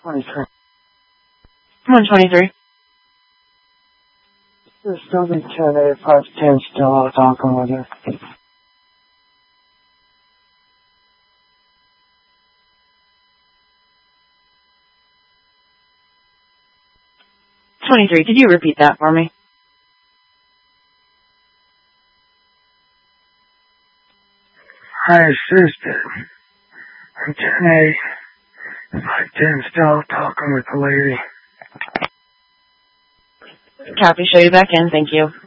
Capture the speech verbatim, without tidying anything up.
twenty-three. one twenty-three. This is building ten eight five ten still out talking with her. twenty-three. Could you repeat that for me? Hi, sister. I'm ten eight five ten still talking with the lady. Copy. Show you back in. Thank you.